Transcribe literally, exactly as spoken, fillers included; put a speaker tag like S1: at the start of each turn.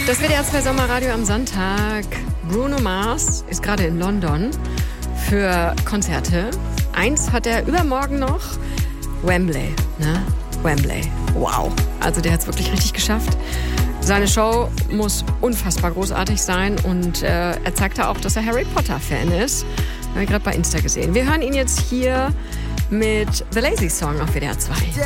S1: Das W D R zwei Sommerradio am Sonntag. Bruno Mars ist gerade in London für Konzerte. Eins hat er übermorgen noch. Wembley, ne? Wembley. Wow. Also der hat es wirklich richtig geschafft. Seine Show muss unfassbar großartig sein und äh, er zeigte auch, dass er Harry Potter-Fan ist. Haben wir gerade bei Insta gesehen. Wir hören ihn jetzt hier mit The Lazy Song auf W D R zwei.